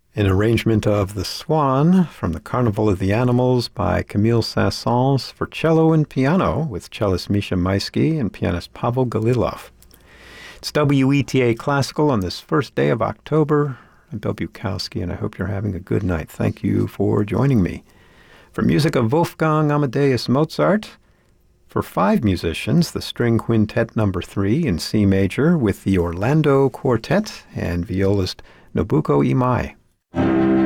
An arrangement of The Swan from the Carnival of the Animals by Camille Saint-Saëns for cello and piano with cellist Misha Maisky and pianist Pavel Galilov. It's WETA Classical on this first day of October. I'm Bill Bukowski, and I hope you're having a good night. Thank you for joining me. For music of Wolfgang Amadeus Mozart, for 5 musicians, the String Quintet No. 3 in C major with the Orlando Quartet and violist Nobuko Imai.